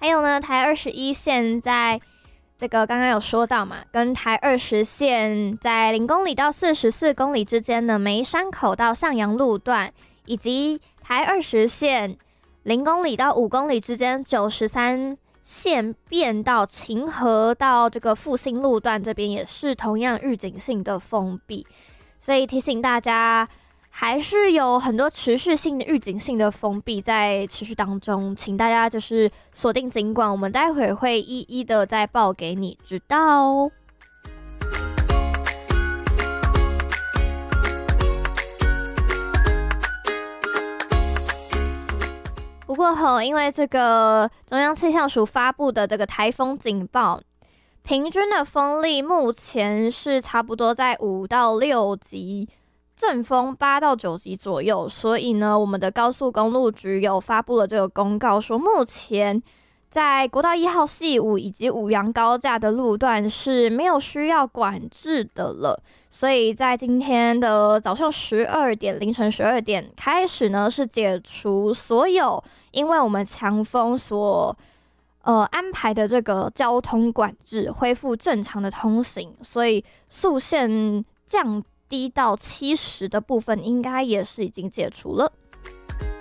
有呢，台21线在这个刚刚有说到嘛，跟台20线在0公里到44公里之间的梅山口到向阳路段，以及台20线0公里到5公里之间93线变到秦河到这个复兴路段，这边也是同样预警性的封闭，所以提醒大家，还是有很多持续性的预警性的封闭在持续当中，请大家就是锁定警广，我们待会会一一的再报给你知道哦。不过因为这个中央气象署发布的这个台风警报，平均的风力目前是差不多在5到6级，阵风8到9级左右，所以呢，我们的高速公路局有发布了这个公告，说目前在国道1号系5以及五杨高架的路段是没有需要管制的了。所以在今天的早上12点，凌晨12点开始呢，是解除所有因为我们强风所安排的这个交通管制，恢复正常的通行，所以速限降低到70的部分应该也是已经解除了。